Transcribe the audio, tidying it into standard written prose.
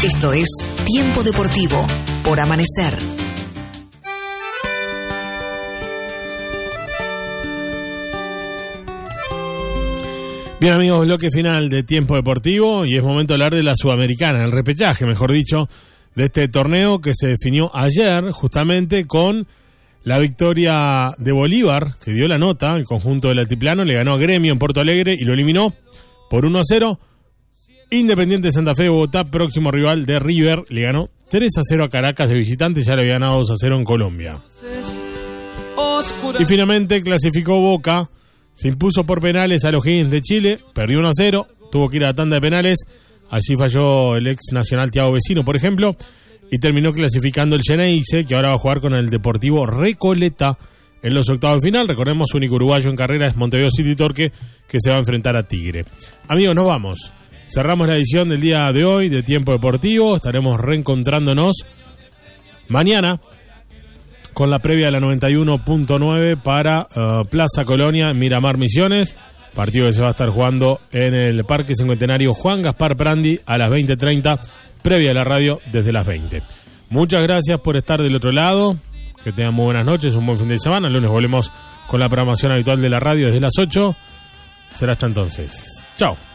Esto es Tiempo Deportivo por Amanecer. Bien, amigos, bloque final de Tiempo Deportivo y es momento de hablar de la Sudamericana, el repechaje, mejor dicho, de este torneo que se definió ayer justamente con la victoria de Bolívar, que dio la nota. El conjunto del altiplano le ganó a Gremio en Porto Alegre y lo eliminó por 1-0. Independiente de Santa Fe de Bogotá, próximo rival de River, le ganó 3-0 a Caracas de visitante, ya le había ganado 2-0 en Colombia. Y finalmente clasificó Boca, se impuso por penales a los Higgins de Chile, perdió 1-0, tuvo que ir a la tanda de penales, allí falló el ex nacional Thiago Vecino, por ejemplo, y terminó clasificando el Geneise, que ahora va a jugar con el Deportivo Recoleta en los octavos de final. Recordemos, su único uruguayo en carrera es Montevideo City Torque, que se va a enfrentar a Tigre. Amigos, nos vamos. Cerramos la edición del día de hoy de Tiempo Deportivo. Estaremos reencontrándonos mañana con la previa de la 91.9 para Plaza Colonia, Miramar Misiones. Partido que se va a estar jugando en el Parque Cincuentenario Juan Gaspar Prandi a las 20:30, previa de la radio desde las 20. Muchas gracias por estar del otro lado. Que tengan muy buenas noches, un buen fin de semana. El lunes volvemos con la programación habitual de la radio desde las 8. Será hasta entonces. Chao.